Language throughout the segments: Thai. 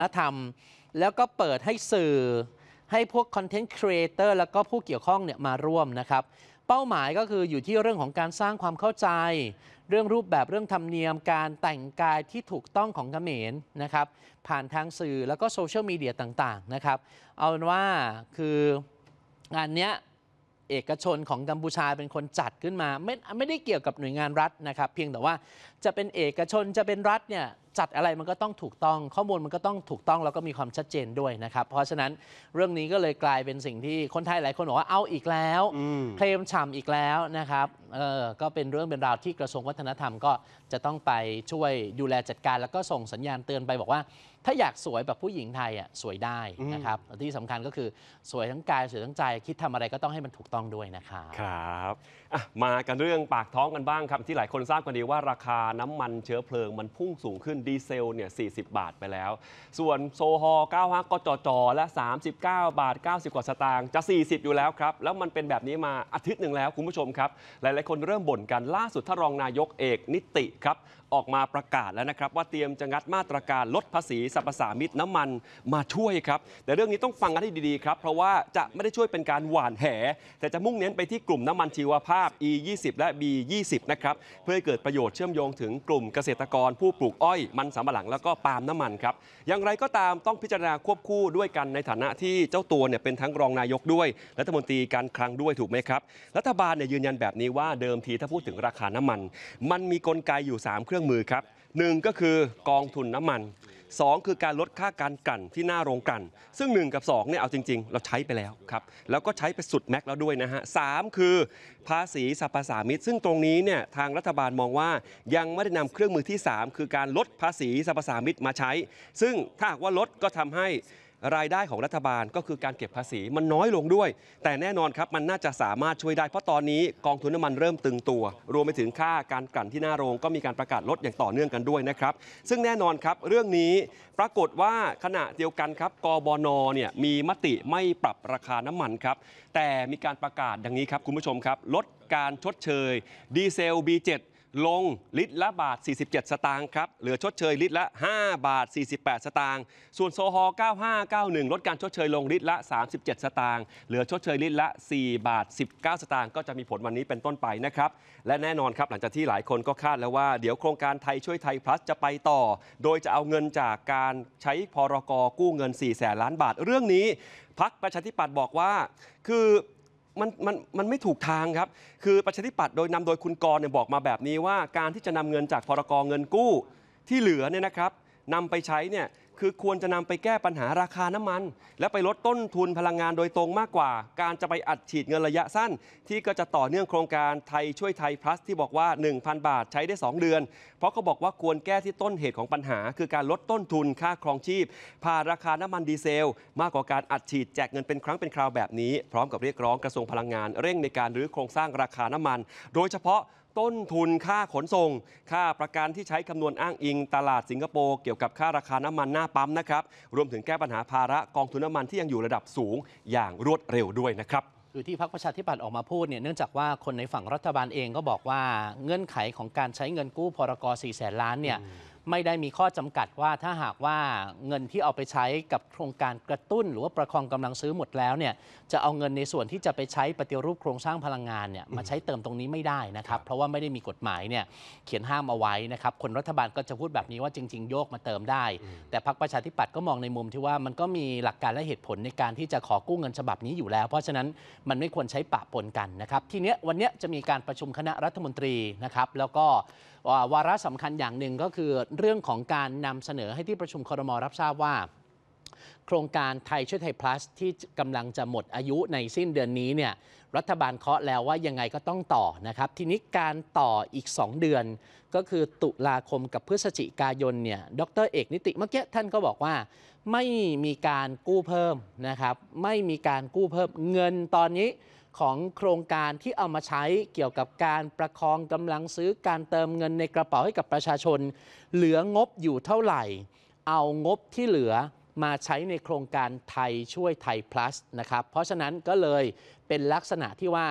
นธรรมแล้วก็เปิดให้สื่อให้พวกคอนเทนต์ครีเอเตอร์แล้วก็ผู้เกี่ยวข้องเนี่ยมาร่วมนะครับเป้าหมายก็คืออยู่ที่เรื่องของการสร้างความเข้าใจเรื่องรูปแบบเรื่องธรรมเนียมการแต่งกายที่ถูกต้องของเขมรนะครับผ่านทางสื่อแล้วก็โซเชียลมีเดียต่างๆนะครับเอาเป็นว่าคืองานเนี้ยเอกชนของกัมพูชาเป็นคนจัดขึ้นมาไม่ได้เกี่ยวกับหน่วยงานรัฐนะครับเพียงแต่ว่าจะเป็นเอกชนจะเป็นรัฐเนี่ยจัดอะไรมันก็ต้องถูกต้องข้อมูลมันก็ต้องถูกต้องแล้วก็มีความชัดเจนด้วยนะครับเพราะฉะนั้นเรื่องนี้ก็เลยกลายเป็นสิ่งที่คนไทยหลายคนบอกว่าเอาอีกแล้วเคลมฉ่ำอีกแล้วนะครับก็เป็นเรื่องเป็นราวที่กระทรวงวัฒนธรรมก็จะต้องไปช่วยดูแลจัดการแล้วก็ส่งสัญญาณเตือนไปบอกว่าถ้าอยากสวยแบบผู้หญิงไทยอ่ะสวยได้นะครับที่สำคัญก็คือสวยทั้งกายสวยทั้งใจคิดทำอะไรก็ต้องให้มันถูกต้องด้วยนะครับครับมากันเรื่องปากท้องกันบ้างครับที่หลายคนทราบกันดีว่าราคาน้ำมันเชื้อเพลิงมันพุ่งสูงขึ้นดีเซลเนี่ย40 บาทไปแล้วส่วนโซฮอล์95ก็จอและ39 บาท 90 กว่าสตางค์จะ40อยู่แล้วครับแล้วมันเป็นแบบนี้มาอาทิตย์หนึ่งแล้วคุณผู้ชมครับหลายๆคนเริ่มบ่นกันล่าสุดท่านรองนายกเอกนิติครับออกมาประกาศแล้วนะครับว่าเตรียมจะงัดมาตรการลดภาษีสรรพสามิตน้ำมันมาช่วยครับแต่เรื่องนี้ต้องฟังกันให้ดีๆครับเพราะว่าจะไม่ได้ช่วยเป็นการหว่านแหแต่จะมุ่งเน้นไปที่กลุ่มน้ำมันชีวภาพ E20 และ B20 นะครับเพื่อให้เกิดประโยชน์เชื่อมโยงถึงกลุ่มเกษตรกรผู้ปลูกอ้อยมันสำปะหลังแล้วก็ปาล์มน้ำมันครับอย่างไรก็ตามต้องพิจารณาควบคู่ด้วยกันในฐานะที่เจ้าตัวเนี่ยเป็นทั้งรองนายกด้วยรัฐมนตรีการคลังด้วยถูกไหมครับรัฐบาลเนี่ยยืนยันแบบนี้ว่าเดิมทีถ้าพูดถึงราคาน้ำมันมีกลไกอยู่3เครื่องมือครับ1ก็คือกองทุนน้ำมัน2คือการลดค่าการกลั่นที่หน้าโรงกลั่นซึ่ง1กับ2เนี่ยเอาจริงๆเราใช้ไปแล้วครับแล้วก็ใช้ไปสุดแม็กซ์แล้วด้วยนะฮะ3คือภาษีสรรพสามิตซึ่งตรงนี้เนี่ยทางรัฐบาลมองว่ายังไม่ได้นำเครื่องมือที่3คือการลดภาษีสรรพสามิตมาใช้ซึ่งถ้าหากว่าลดก็ทำให้รายได้ของรัฐบาลก็คือการเก็บภาษีมันน้อยลงด้วยแต่แน่นอนครับมันน่าจะสามารถช่วยได้เพราะตอนนี้กองทุนน้ำมันเริ่มตึงตัวรวมไปถึงค่าการกลั่นที่หน้าโรงก็มีการประกาศลดอย่างต่อเนื่องกันด้วยนะครับซึ่งแน่นอนครับเรื่องนี้ปรากฏว่าขณะเดียวกันครับกบน.เนี่ยมีมติไม่ปรับราคาน้ำมันครับแต่มีการประกาศดังนี้ครับคุณผู้ชมครับลดการชดเชยดีเซล B7ลงลิตรละบาท47 สตางค์ครับเหลือชดเชยลิตรละ5 บาท 48 สตางค์ส่วนโซฮอล์9591ลดการชดเชยลงลิตรละ37 สตางค์เหลือชดเชยลิตรละ4 บาท 19 สตางค์ก็จะมีผลวันนี้เป็นต้นไปนะครับและแน่นอนครับหลังจากที่หลายคนก็คาดแล้วว่าเดี๋ยวโครงการไทยช่วยไทย plus จะไปต่อโดยจะเอาเงินจากการใช้พรก.กู้เงิน4 แสนล้านบาทเรื่องนี้พรรคประชาธิปัตย์บอกว่าคือมันไม่ถูกทางครับคือประชาธิปัตย์โดยนำโดยคุณกรณ์เนี่ยบอกมาแบบนี้ว่าการที่จะนำเงินจากพรก.เงินกู้ที่เหลือเนี่ยนะครับนำไปใช้เนี่ยคือควรจะนำไปแก้ปัญหาราคาน้ำมันและไปลดต้นทุนพลังงานโดยตรงมากกว่าการจะไปอัดฉีดเงินระยะสั้นที่ก็จะต่อเนื่องโครงการไทยช่วยไทย plus ที่บอกว่า 1,000 บาทใช้ได้2 เดือนเพราะเขาบอกว่าควรแก้ที่ต้นเหตุของปัญหาคือการลดต้นทุนค่าครองชีพผ่านราคาน้ำมันดีเซลมากกว่าการอัดฉีดแจกเงินเป็นครั้งเป็นคราวแบบนี้พร้อมกับเรียกร้องกระทรวงพลังงานเร่งในการรื้อโครงสร้างราคาน้ำมันโดยเฉพาะต้นทุนค่าขนส่งค่าประกันที่ใช้คำนวณอ้างอิงตลาดสิงคโปร์เกี่ยวกับค่าราคาน้ำมันหน้าปั๊มนะครับรวมถึงแก้ปัญหาภาระกองทุนน้ำมันที่ยังอยู่ระดับสูงอย่างรวดเร็วด้วยนะครับคือที่พรรคประชาธิปัตย์ออกมาพูดเนี่ยเนื่องจากว่าคนในฝั่งรัฐบาลเองก็บอกว่าเงื่อนไขของการใช้เงินกู้พรก4 แสนล้านเนี่ยไม่ได้มีข้อจำกัดว่าถ้าหากว่าเงินที่เอาไปใช้กับโครงการกระตุ้นหรือว่าประคองกำลังซื้อหมดแล้วเนี่ยจะเอาเงินในส่วนที่จะไปใช้ปฏิรูปโครงสร้างพลังงานเนี่ยมาใช้เติมตรงนี้ไม่ได้นะครับเพราะว่าไม่ได้มีกฎหมายเนี่ยเขียนห้ามเอาไว้นะครับคนรัฐบาลก็จะพูดแบบนี้ว่าจริงๆโยกมาเติมได้แต่พรรคประชาธิปัตย์ก็มองในมุมที่ว่ามันก็มีหลักการและเหตุผลในการที่จะขอกู้เงินฉบับนี้อยู่แล้วเพราะฉะนั้นมันไม่ควรใช้ปะปนกันนะครับทีนี้วันนี้จะมีการประชุมคณะรัฐมนตรีนะครับแล้วก็วาระสำคัญอย่างหนึ่งก็คือเรื่องของการนำเสนอให้ที่ประชุมครม.รับทราบว่าโครงการไทยช่วยไทย plus ที่กำลังจะหมดอายุในสิ้นเดือนนี้เนี่ยรัฐบาลเคาะแล้วว่ายังไงก็ต้องต่อนะครับทีนี้การต่ออีก2 เดือนก็คือตุลาคมกับพฤศจิกายนเนี่ยดร.เอกนิติเมื่อกี้ท่านก็บอกว่าไม่มีการกู้เพิ่มนะครับไม่มีการกู้เพิ่มเงินตอนนี้ของโครงการที่เอามาใช้เกี่ยวกับการประคองกำลังซื้อการเติมเงินในกระเป๋าให้กับประชาชนเหลืองบอยู่เท่าไหร่เอางบที่เหลือมาใช้ในโครงการไทยช่วยไทย plus นะครับเพราะฉะนั้นก็เลยเป็นลักษณะที่ว่า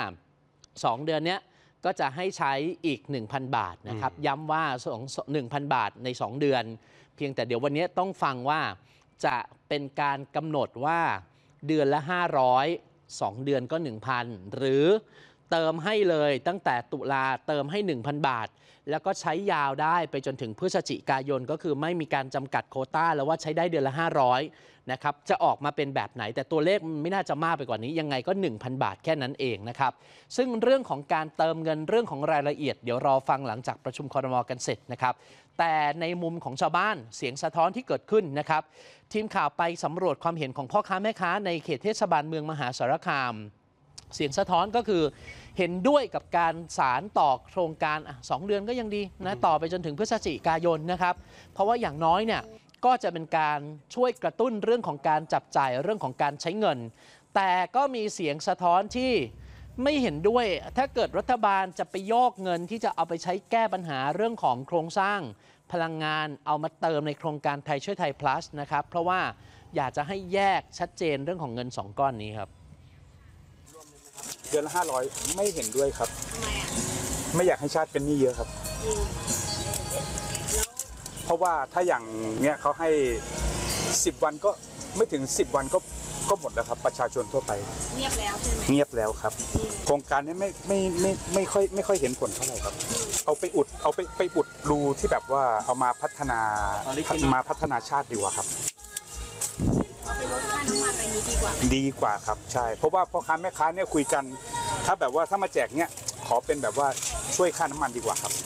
2 เดือนนี้ก็จะให้ใช้อีก 1,000 บาทนะครับย้ำว่า1,000 บาทใน2 เดือนเพียงแต่เดี๋ยววันนี้ต้องฟังว่าจะเป็นการกำหนดว่าเดือนละ 500 2 เดือนก็ 1,000 หรือเติมให้เลยตั้งแต่ตุลาเติมให้ 1,000 บาท แล้วก็ใช้ยาวได้ไปจนถึงพฤศจิกายนก็คือไม่มีการจำกัดโควต้าแล้วว่าใช้ได้เดือนละ 500 นะครับจะออกมาเป็นแบบไหนแต่ตัวเลขไม่น่าจะมากไปกว่านี้ยังไงก็ 1,000 บาทแค่นั้นเองนะครับซึ่งเรื่องของการเติมเงินเรื่องของรายละเอียดเดี๋ยวรอฟังหลังจากประชุมครม.กันเสร็จนะครับแต่ในมุมของชาวบ้านเสียงสะท้อนที่เกิดขึ้นนะครับทีมข่าวไปสำรวจความเห็นของพ่อค้าแม่ค้าในเขตเทศบาลเมืองมหาสารคามเสียงสะท้อนก็คือเห็นด้วยกับการสารต่อโครงการ2 เดือนก็ยังดีนะต่อไปจนถึงพฤศจิกายนนะครับเพราะว่าอย่างน้อยเนี่ยก็จะเป็นการช่วยกระตุ้นเรื่องของการจับจ่ายเรื่องของการใช้เงินแต่ก็มีเสียงสะท้อนที่ไม่เห็นด้วยถ้าเกิดรัฐบาลจะไปโยกเงินที่จะเอาไปใช้แก้ปัญหาเรื่องของโครงสร้างพลังงานเอามาเติมในโครงการไทยช่วยไทย plus นะครับเพราะว่าอยากจะให้แยกชัดเจนเรื่องของเงิน2 ก้อนนี้ครับเดือนละ500ไม่เห็นด้วยครับไม่อยากให้ชาติเป็นหนี้เยอะครับเพราะว่าถ้าอย่างเนี้ยเขาให้10 วันก็ไม่ถึง10 วันก็หมดแล้วครับประชาชนทั่วไปเงียบแล้วใช่ไหมเงียบแล้วครับโครงการนี้ไม่ค่อยเห็นผลเท่าไหร่ครับเอาไปอุดรูที่แบบว่าเอามาพัฒนาชาติดีกว่าครับไปลดค่าน้ำมันอะไรนี้ดีกว่าครับใช่เพราะว่าพ่อค้าแม่ค้าเนี่ยคุยกันถ้าแบบว่าถ้ามาแจกเนี่ยขอเป็นแบบว่าช่วยค่าน้ำมันดีกว่าครับ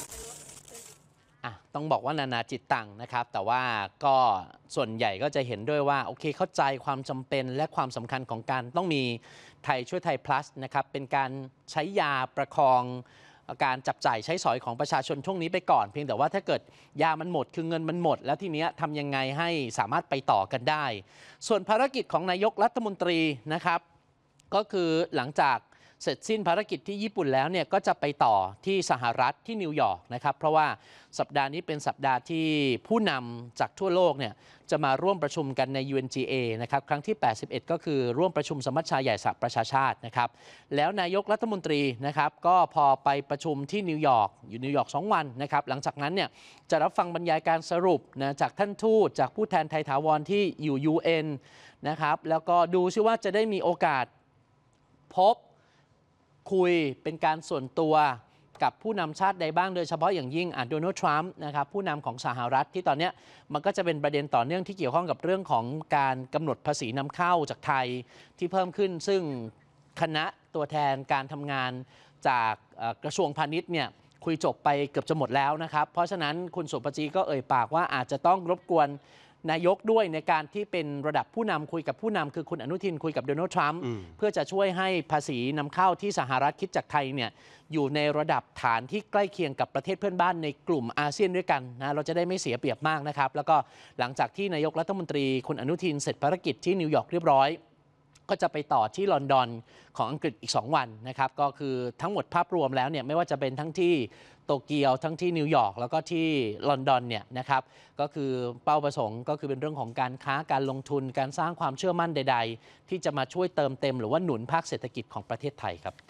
ต้องบอกว่านานาจิตตังนะครับแต่ว่าก็ส่วนใหญ่ก็จะเห็นด้วยว่าโอเคเข้าใจความจำเป็นและความสำคัญของการต้องมีไทยช่วยไทย plus นะครับเป็นการใช้ยาประคองการจับจ่ายใช้สอยของประชาชนช่วงนี้ไปก่อนเพียงแต่ว่าถ้าเกิดยามันหมดคือเงินมันหมดแล้วทีนี้ทำยังไงให้สามารถไปต่อกันได้ส่วนภารกิจของนายกรัฐมนตรีนะครับก็คือหลังจากเสร็จสิ้นภารกิจที่ญี่ปุ่นแล้วเนี่ยก็จะไปต่อที่สหรัฐที่นิวยอร์กนะครับเพราะว่าสัปดาห์นี้เป็นสัปดาห์ที่ผู้นำจากทั่วโลกเนี่ยจะมาร่วมประชุมกันใน UNGA นะครับครั้งที่ 81 ก็คือร่วมประชุมสมัชชาใหญ่สหประชาชาตินะครับแล้วนายกรัฐมนตรีนะครับก็พอไปประชุมที่นิวยอร์กอยู่นิวยอร์ก2 วันนะครับหลังจากนั้นเนี่ยจะรับฟังบรรยายการสรุปนะจากท่านทูตจากผู้แทนไทยถาวรที่อยู่ UN นะครับแล้วก็ดูซิว่าจะได้มีโอกาสพบคุยเป็นการส่วนตัวกับผู้นำชาติใดบ้างโดยเฉพาะอย่างยิ่งโดนัลด์ทรัมป์นะครับผู้นำของสหรัฐที่ตอนนี้มันก็จะเป็นประเด็นต่อเนื่องที่เกี่ยวข้องกับเรื่องของการกำหนดภาษีนำเข้าจากไทยที่เพิ่มขึ้นซึ่งคณะตัวแทนการทำงานจากกระทรวงพาณิชย์เนี่ยคุยจบไปเกือบจะหมดแล้วนะครับเพราะฉะนั้นคุณสุปจีก็เอ่ยปากว่าอาจจะต้องรบกวนนายกด้วยในการที่เป็นระดับผู้นำคุยกับผู้นำคือคุณอนุทินคุยกับโดนัลด์ทรัมป์เพื่อจะช่วยให้ภาษีนำเข้าที่สหรัฐคิดจากไทยเนี่ยอยู่ในระดับฐานที่ใกล้เคียงกับประเทศเพื่อนบ้านในกลุ่มอาเซียนด้วยกันนะเราจะได้ไม่เสียเปรียบมากนะครับแล้วก็หลังจากที่นายกรัฐมนตรีคุณอนุทินเสร็จภารกิจที่นิวยอร์กเรียบร้อยก็จะไปต่อที่ลอนดอนของอังกฤษอีก2 วันนะครับก็คือทั้งหมดภาพรวมแล้วเนี่ยไม่ว่าจะเป็นทั้งที่โตเกียวทั้งที่นิวยอร์กแล้วก็ที่ลอนดอนเนี่ยนะครับก็คือเป้าประสงค์ก็คือเป็นเรื่องของการค้าการลงทุนการสร้างความเชื่อมั่นใดๆที่จะมาช่วยเติมเต็มหรือว่าหนุนภาคเศรษฐกิจของประเทศไทยครับ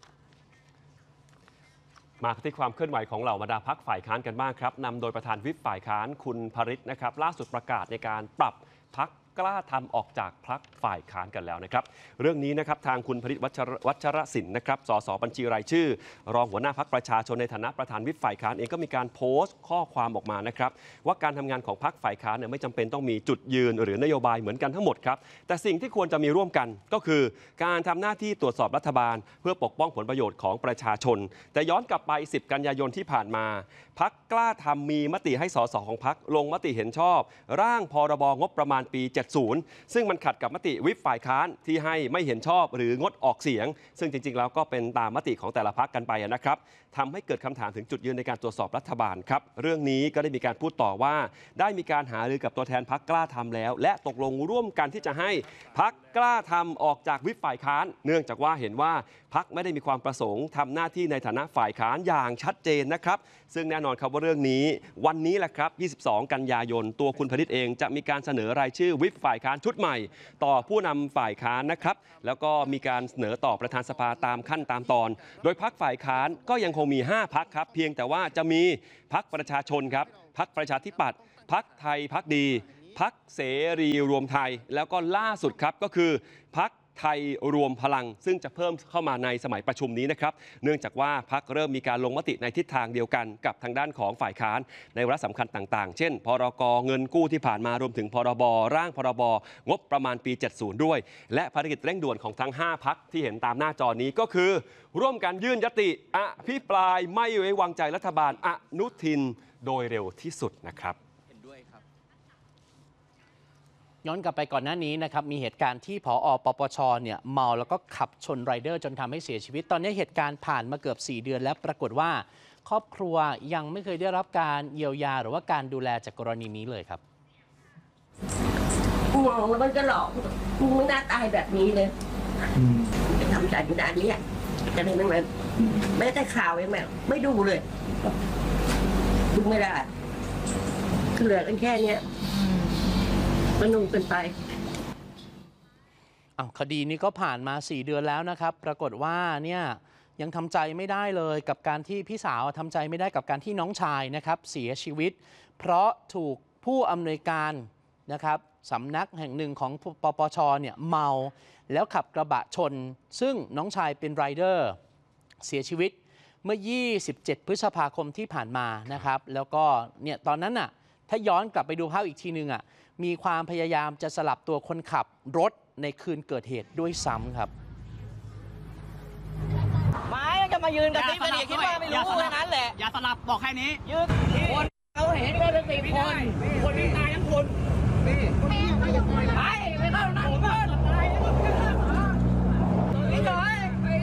มาที่ความเคลื่อนไหวของเหล่าบรรดาพรรคฝ่ายค้านกันบ้างครับนำโดยประธานวิปฝ่ายค้านคุณภริษฐ์นะครับล่าสุดประกาศในการปรับพรรคกล้าทำออกจากพรรคฝ่ายค้านกันแล้วนะครับเรื่องนี้นะครับทางคุณภริษฐ์วัชรศิลป์นะครับสสบัญชีรายชื่อรองหัวหน้าพรรคประชาชนในฐานะประธานวิปฝ่ายค้านเองก็มีการโพสต์ข้อความออกมานะครับว่าการทำงานของพรรคฝ่ายค้านเนี่ยไม่จำเป็นต้องมีจุดยืนหรือนโยบายเหมือนกันทั้งหมดครับแต่สิ่งที่ควรจะมีร่วมกันก็คือการทำหน้าที่ตรวจสอบรัฐบาลเพื่อปกป้องผลประโยชน์ของประชาชนแต่ย้อนกลับไป10 กันยายนที่ผ่านมาพรรคกล้าทำมีมติให้สสของพรรคลงมติเห็นชอบร่างพรบงบประมาณปี 70ซึ่งมันขัดกับมติวิปฝ่ายค้านที่ให้ไม่เห็นชอบหรืองดออกเสียงซึ่งจริงๆแล้วก็เป็นตามมติของแต่ละพรรคกันไปนะครับทำให้เกิดคำถามถึงจุดยืนในการตรวจสอบรัฐบาลครับเรื่องนี้ก็ได้มีการพูดต่อว่าได้มีการหารือกับตัวแทนพรรคกล้าทำแล้วและตกลงร่วมกันที่จะให้พรรคกล้าทำออกจากวิปฝ่ายค้านเนื่องจากว่าเห็นว่าพรรคไม่ได้มีความประสงค์ทำหน้าที่ในฐานะฝ่ายค้านอย่างชัดเจนนะครับซึ่งแน่นอนครับว่าเรื่องนี้วันนี้แหละครับ22 กันยายนตัวคุณภริษฐ์เองจะมีการเสนอรายชื่อวิปฝ่ายค้านชุดใหม่ต่อผู้นำฝ่ายค้านนะครับแล้วก็มีการเสนอต่อประธานสภาตามขั้นตามตอนโดยพรรคฝ่ายค้านก็ยังคงมี5 พรรคครับเพียงแต่ว่าจะมีพรรคประชาชนครับพรรคประชาธิปัตย์พรรคไทยพรรคดีพรรคเสรีรวมไทยแล้วก็ล่าสุดครับก็คือพรรคไทยรวมพลังซึ่งจะเพิ่มเข้ามาในสมัยประชุมนี้นะครับเนื่องจากว่าพรรคเริ่มมีการลงมติในทิศทางเดียวกันกับทางด้านของฝ่ายค้านในวาระสำคัญต่างๆเช่นพรกเงินกู้ที่ผ่านมารวมถึงพรบร่างพรบงบประมาณปี 70 ด้วยและภารกิจเร่งด่วนของทั้ง 5 พรรคที่เห็นตามหน้าจอนี้ก็คือร่วมกันยื่นยติอภิปรายไม่ไว้วางใจรัฐบาลอนุทินโดยเร็วที่สุดนะครับย้อนกลับไปก่อนหน้านี้นะครับมีเหตุการณ์ที่ผอ.ปปช.เนี่ยเมาแล้วก็ขับชนไรเดอร์จนทำให้เสียชีวิตตอนนี้เหตุการณ์ผ่านมาเกือบ4 เดือนแล้วปรากฏว่าครอบครัวยังไม่เคยได้รับการเยียวยาหรือว่าการดูแลจากกรณีนี้เลยครับมองแล้วมันก็หลอกมึงไม่น่าตายแบบนี้เลยจะทำใจอยู่ด้านนี้แต่ไม่แม้แต่ข่าวยังไม่ดูเลยดูไม่ได้เหลือกันแค่เนี้ยมันนุ่มเกินไปคดีนี้ก็ผ่านมา4 เดือนแล้วนะครับปรากฏว่าเนี่ยยังทำใจไม่ได้เลยกับการที่พี่สาวทำใจไม่ได้กับการที่น้องชายนะครับเสียชีวิตเพราะถูกผู้อำนวยการนะครับสำนักแห่งหนึ่งของปปช.เนี่ยเมาแล้วขับกระบะชนซึ่งน้องชายเป็นไรเดอร์เสียชีวิตเมื่อ27 พฤษภาคมที่ผ่านมานะครับแล้วก็เนี่ยตอนนั้นน่ะถ้าย้อนกลับไปดูภาพอีกทีนึงมีความพยายามจะสลับตัวคนขับรถในคืนเกิดเหตุด้วยซ้ำครับไม่จะมายืนกันตีกันอีกคิดว่าไม่รู้แค่นั้นแหละอย่าสลับบอกแค่นี้ยืนคนเขาเห็นเป็น10 คนคนมีตายทั้งคนไม่เข้านั่งก่อนไม่เฉย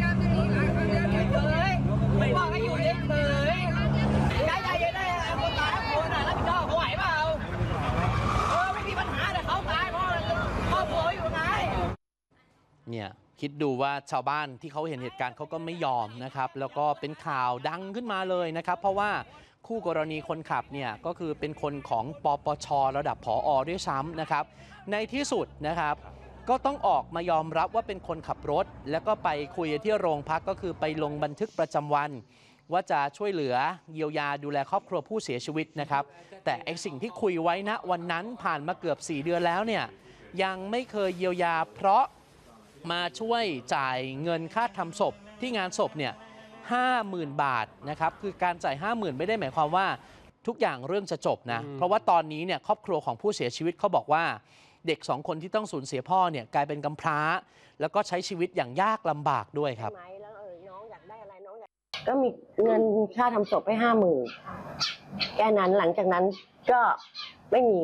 ไม่บอกให้อยู่เฉยใจเย็นได้คนตายทั้งคนรับผิดชอบเขาไหวเปล่าไม่มีปัญหาแต่เขาตายเพราะครอบครัวอยู่ไงเนี่ยคิดดูว่าชาวบ้านที่เขาเห็นเหตุการณ์เขาก็ไม่ยอมนะครับแล้วก็เป็นข่าวดังขึ้นมาเลยนะครับเพราะว่าคู่กรณีคนขับเนี่ยก็คือเป็นคนของปปช.ระดับผอ.ด้วยซ้ำนะครับในที่สุดนะครับก็ต้องออกมายอมรับว่าเป็นคนขับรถแล้วก็ไปคุยที่โรงพักก็คือไปลงบันทึกประจำวันว่าจะช่วยเหลือเยียวยาดูแลครอบครัวผู้เสียชีวิตนะครับแต่ไอ้สิ่งที่คุยไว้ณวันนั้นผ่านมาเกือบ4 เดือนแล้วเนี่ยยังไม่เคยเยียวยาเพราะมาช่วยจ่ายเงินค่าทำศพที่งานศพเนี่ย50,000 บาทนะครับคือการจ่าย 50,000 ไม่ได้หมายความว่าทุกอย่างเรื่องจะจบนะเพราะว่าตอนนี้เนี่ยครอบครัวของผู้เสียชีวิตเขาบอกว่าเด็ก2 คนที่ต้องสูญเสียพ่อเนี่ยกลายเป็นกำพร้าแล้วก็ใช้ชีวิตอย่างยากลำบากด้วยครับน้องอยากได้อะไรน้องอยากก็มีเงินค่าทำศพให้50,000แค่นั้นหลังจากนั้นก็ไม่มี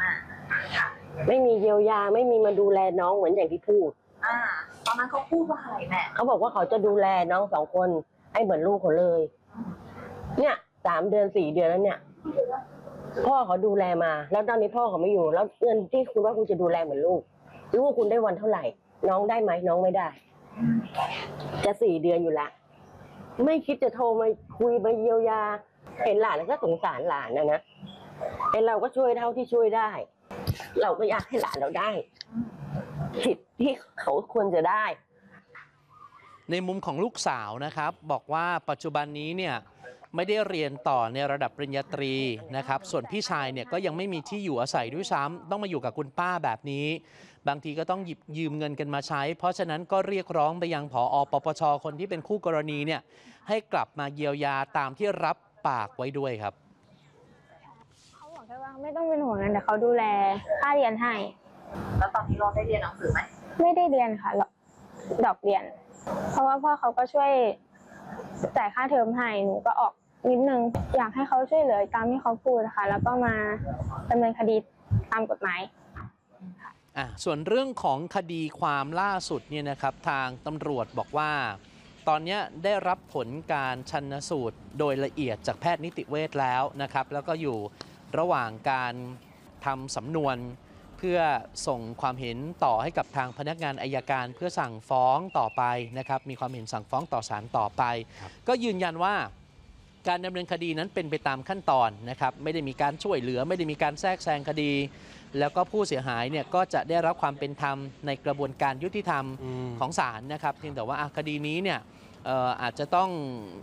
เยียวยาไม่มีมาดูแลน้องเหมือนอย่างที่พูดตอนนั้นเขาพูดว่าอะไรแม่เขาบอกว่าเขาจะดูแลน้อง2 คนให้เหมือนลูกเขาเลยเนี่ย3 เดือน 4 เดือนแล้วเนี่ยพ่อเขาดูแลมาแล้วตอนนี้พ่อเขาไม่อยู่แล้วเงินที่คุณว่าคุณจะดูแลเหมือนลูกคุณได้วันเท่าไหร่น้องได้ไหมน้องไม่ได้จะ4 เดือนอยู่ละไม่คิดจะโทรมาคุยมาเยียวยาเห็นหลานแล้วก็สงสารหลานนะแต่เราก็ช่วยเท่าที่ช่วยได้เราก็อยากให้หลานเราได้สิทธิ์ที่เขาควรจะได้ในมุมของลูกสาวนะครับบอกว่าปัจจุบันนี้เนี่ยไม่ได้เรียนต่อในระดับปริญญาตรีนะครับส่วนพี่ชายเนี่ยก็ยังไม่มีที่อยู่อาศัยด้วยซ้ำต้องมาอยู่กับคุณป้าแบบนี้บางทีก็ต้องหยิบยืมเงินกันมาใช้เพราะฉะนั้นก็เรียกร้องไปยังผอ.ปปช.คนที่เป็นคู่กรณีเนี่ยให้กลับมาเยียวยาตามที่รับปากไว้ด้วยครับเขาบอกแค่ว่าไม่ต้องเป็นห่วงนะเดี๋ยวเขาดูแลค่าเรียนให้แล้วตอนนี้เราได้เรียนหนังสือไหมไม่ได้เรียนค่ะดอกเรียนเพราะว่าพ่อเขาก็ช่วยจ่ายค่าเทอมให้หนูก็ออกนิดนึงอยากให้เขาช่วยเหลือตามที่เขาพูดนะคะแล้วก็มาดำเนินคดีตามกฎหมายส่วนเรื่องของคดีความล่าสุดเนี่ยนะครับทางตำรวจบอกว่าตอนนี้ได้รับผลการชันสูตรโดยละเอียดจากแพทย์นิติเวชแล้วนะครับแล้วก็อยู่ระหว่างการทำสำนวนเพื่อส่งความเห็นต่อให้กับทางพนักงานอัยการเพื่อสั่งฟ้องต่อไปนะครับมีความเห็นสั่งฟ้องต่อศาลต่อไปก็ยืนยันว่าการดำเนินคดีนั้นเป็นไปตามขั้นตอนนะครับไม่ได้มีการช่วยเหลือไม่ได้มีการแทรกแซงคดีแล้วก็ผู้เสียหายเนี่ยก็จะได้รับความเป็นธรรมในกระบวนการยุติธรรมของศาลนะครับเพียงแต่ว่าคดีนี้เนี่ยอาจจะต้อง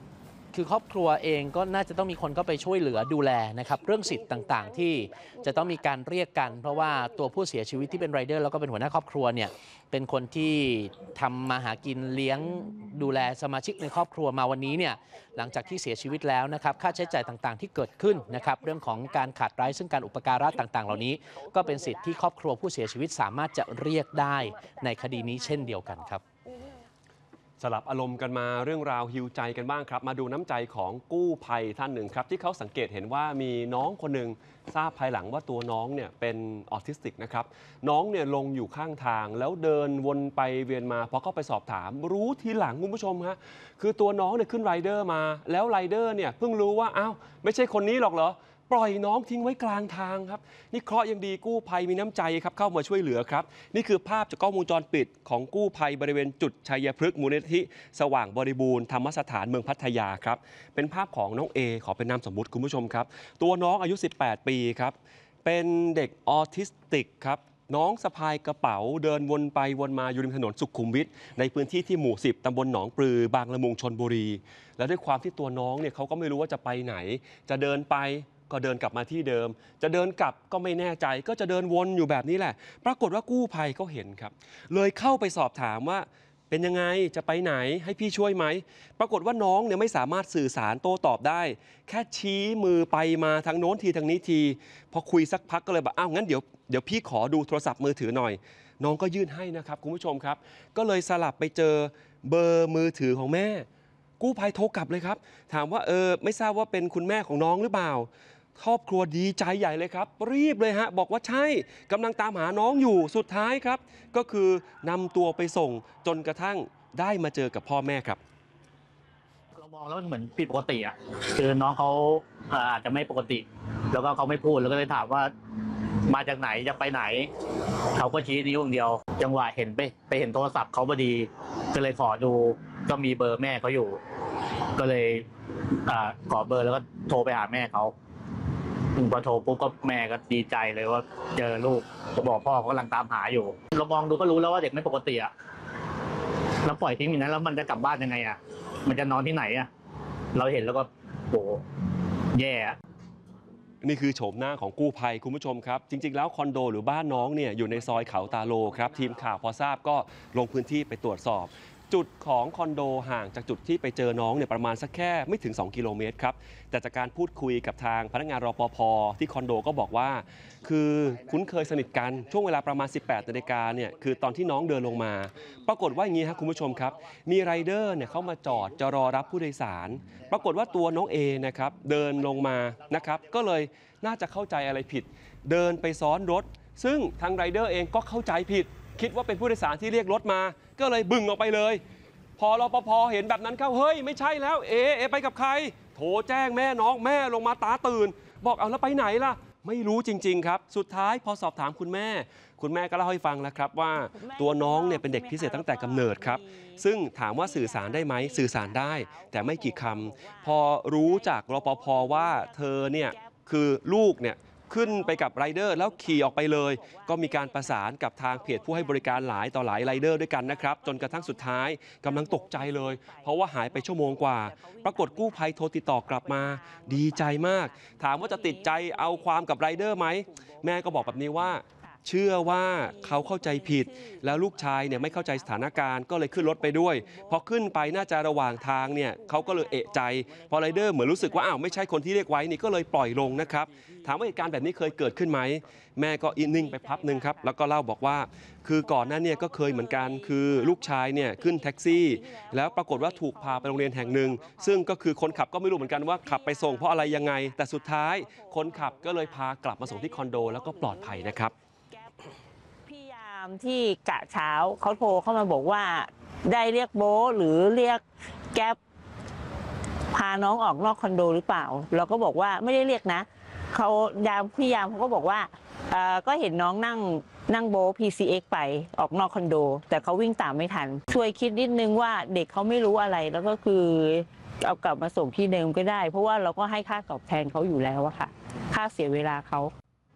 คือครอบครัวเองก็น่าจะต้องมีคนเข้าไปช่วยเหลือดูแลนะครับเรื่องสิทธิ์ต่างๆที่จะต้องมีการเรียกกันเพราะว่าตัวผู้เสียชีวิตที่เป็นไรเดอร์แล้วก็เป็นหัวหน้าครอบครัวเนี่ยเป็นคนที่ทำมาหากินเลี้ยงดูแลสมาชิกในครอบครัวมาวันนี้เนี่ยหลังจากที่เสียชีวิตแล้วนะครับค่าใช้จ่ายต่างๆที่เกิดขึ้นนะครับเรื่องของการขาดไร้ซึ่งการอุปการะต่างๆเหล่านี้ก็เป็นสิทธิ์ที่ครอบครัวผู้เสียชีวิตสามารถจะเรียกได้ในคดีนี้เช่นเดียวกันครับสลับอารมณ์กันมาเรื่องราวฮิวใจกันบ้างครับมาดูน้ำใจของกู้ภัยท่านหนึ่งครับที่เขาสังเกตเห็นว่ามีน้องคนหนึ่งทราบภายหลังว่าตัวน้องเนี่ยเป็นออทิสติกนะครับน้องเนี่ยลงอยู่ข้างทางแล้วเดินวนไปเวียนมาพอเข้าไปสอบถามรู้ทีหลังคุณผู้ชมฮะคือตัวน้องเนี่ยขึ้นไรเดอร์มาแล้วไรเดอร์เนี่ยเพิ่งรู้ว่าอ้าวไม่ใช่คนนี้หรอกเหรอปล่อยน้องทิ้งไว้กลางทางครับนี่เคราะห์ยังดีกู้ภัยมีน้ำใจครับเข้ามาช่วยเหลือครับนี่คือภาพจากกล้องวงจรปิดของกู้ภัยบริเวณจุดชัยพฤกษ์มูลนิธิสว่างบริบูรณ์ธรรมสถานเมืองพัทยาครับเป็นภาพของน้องเอขอเป็นนามสมมุติคุณผู้ชมครับตัวน้องอายุ18 ปีครับเป็นเด็กออทิสติกครับน้องสะพายกระเป๋าเดินวนไปวนมาอยู่ริมถนนสุขุมวิทในพื้นที่ที่หมู่ 10 ตำบลหนองปลือบางละมุงชลบุรีแล้วด้วยความที่ตัวน้องเนี่ยเขาก็ไม่รู้ว่าจะไปไหนจะเดินไปก็เดินกลับมาที่เดิมจะเดินกลับก็ไม่แน่ใจก็จะเดินวนอยู่แบบนี้แหละปรากฏว่ากู้ภัยเขาเห็นครับเลยเข้าไปสอบถามว่าเป็นยังไงจะไปไหนให้พี่ช่วยไหมปรากฏว่าน้องเนี่ยไม่สามารถสื่อสารโต้ตอบได้แค่ชี้มือไปมาทางโน้นทีทางนี้ทีพอคุยสักพักก็เลยบอกอ้าวงั้นเดี๋ยวพี่ขอดูโทรศัพท์มือถือหน่อยน้องก็ยื่นให้นะครับคุณผู้ชมครับก็เลยสลับไปเจอเบอร์มือถือของแม่กู้ภัยโทรกลับเลยครับถามว่าไม่ทราบว่าเป็นคุณแม่ของน้องหรือเปล่าครอบครัวดีใจใหญ่เลยครับรีบเลยฮะบอกว่าใช่กำลังตามหาน้องอยู่สุดท้ายครับก็คือนำตัวไปส่งจนกระทั่งได้มาเจอกับพ่อแม่ครับเรามองแล้วมันเหมือนผิดปกติอ่ะคือน้องเขาอาจจะไม่ปกติแล้วก็เขาไม่พูดแล้วก็เลยถามว่ามาจากไหนจะไปไหนเขาก็ชี้นิ้วอย่างเดียวจังหวะเห็นไปเห็นโทรศัพท์เขาพอดีก็เลยขอดูก็มีเบอร์แม่เขาอยู่ก็เลยขอเบอร์แล้วก็โทรไปหาแม่เขาพอโทรปุ๊บก็แม่ก็ดีใจเลยว่าเจอลูกก็บอกพ่อเขากำลังตามหาอยู่เรามองดูก็รู้แล้วว่าเด็กไม่ปกติอ่ะแล้วปล่อยทิ้งอย่างนั้นแล้วมันจะกลับบ้านยังไงอ่ะมันจะนอนที่ไหนอ่ะเราเห็นแล้วก็โหแย่นี่คือโฉมหน้าของกู้ภัยคุณผู้ชมครับจริงๆแล้วคอนโดหรือบ้านน้องเนี่ยอยู่ในซอยเขาตาโลครับทีมข่าวพอทราบก็ลงพื้นที่ไปตรวจสอบจุดของคอนโดห่างจากจุดที่ไปเจอน้องเนี่ยประมาณสักแค่ไม่ถึง2 กิโลเมตรครับแต่จากการพูดคุยกับทางพนักงานรปภที่คอนโดก็บอกว่าคือคุ้นเคยสนิทกันช่วงเวลาประมาณ 18 นาฬิกาเนี่ยคือตอนที่น้องเดินลงมาปรากฏว่าอย่างนี้ครับคุณผู้ชมครับมีไรเดอร์เนี่ยเข้ามาจอดจะรอรับผู้โดยสารปรากฏว่าตัวน้องเอนะครับเดินลงมานะครับก็เลยน่าจะเข้าใจอะไรผิดเดินไปซ้อนรถซึ่งทางไรเดอร์เองก็เข้าใจผิดคิดว่าเป็นผู้โดยสารที่เรียกรถมาก็เลยบึ่งออกไปเลยพอรปภเห็นแบบนั้นเข้าเฮ้ยไม่ใช่แล้วเอไปกับใครโทรแจ้งแม่น้องแม่ลงมาตาตื่นบอกเอาแล้วไปไหนล่ะไม่รู้จริงๆครับสุดท้ายพอสอบถามคุณแม่ก็เล่าให้ฟังแล้วครับว่าตัวน้องเนี่ยเป็นเด็กพิเศษตั้งแต่กำเนิดครับซึ่งถามว่าสื่อสารได้ไหมสื่อสารได้แต่ไม่กี่คำพอรู้จากรปภว่าเธอเนี่ยคือลูกเนี่ยขึ้นไปกับไรเดอร์แล้วขี่ออกไปเลยก็มีการประสานกับทางเพจผู้ให้บริการหลายต่อหลายไรเดอร์ด้วยกันนะครับจนกระทั่งสุดท้ายกำลังตกใจเลยเพราะว่าหายไปชั่วโมงกว่าปรากฏกู้ภัยโทรติดต่อกลับมาดีใจมากถามว่าจะติดใจเอาความกับไรเดอร์ไหมแม่ก็บอกแบบนี้ว่าเชื่อว่าเขาเข้าใจผิดแล้วลูกชายเนี่ยไม่เข้าใจสถานการณ์ก็เลยขึ้นรถไปด้วยพอขึ้นไปน่าจะระหว่างทางเนี่ยเขาก็เลยเอะใจพอไรเดอร์เหมือนรู้สึกว่าอ้าวไม่ใช่คนที่เรียกไว้นี่ก็เลยปล่อยลงนะครับถามว่าเหตุการณ์แบบนี้เคยเกิดขึ้นไหมแม่ก็นิ่งไปพักนึงครับแล้วก็เล่าบอกว่าคือก่อนหน้าเนี่ยก็เคยเหมือนกันคือลูกชายเนี่ยขึ้นแท็กซี่แล้วปรากฏว่าถูกพาไปโรงเรียนแห่งหนึ่งซึ่งก็คือคนขับก็ไม่รู้เหมือนกันว่าขับไปส่งเพราะอะไรยังไงแต่สุดท้ายคนขับก็เลยพากลับมาส่งที่คอนโดแล้วก็ปลอดภัยนะครับพี่ยามที่กะเช้าเขาโทรเข้ามาบอกว่าได้เรียกโบ๊ทหรือเรียกแก๊ปพาน้องออกนอกคอนโดหรือเปล่าเราก็บอกว่าไม่ได้เรียกนะพี่ยามเขาก็บอกว่าก็เห็นน้องนั่งโบ๊ท PCX ไปออกนอกคอนโดแต่เขาวิ่งตามไม่ทันช่วยคิดนิดนึงว่าเด็กเขาไม่รู้อะไรแล้วก็คือเอากลับมาส่งที่เดิมก็ได้เพราะว่าเราก็ให้ค่าตอบแทนเขาอยู่แล้วอะค่ะค่าเสียเวลาเขาเ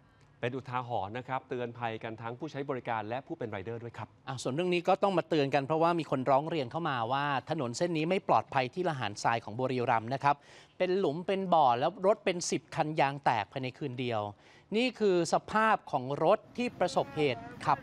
เป็นอุทาหรณ์นะครับเตือนภัยกันทั้งผู้ใช้บริการและผู้เป็นไรเดอร์ด้วยครับส่วนเรื่องนี้ก็ต้องมาเตือนกันเพราะว่ามีคนร้องเรียนเข้ามาว่าถนนเส้นนี้ไม่ปลอดภัยที่ละหารทรายของบุรีรัมย์นะครับเป็นหลุมเป็นบ่อแล้วรถเป็น10 คันยางแตกภายในคืนเดียว นี่คือสภาพของรถที่ประสบเหตุขับ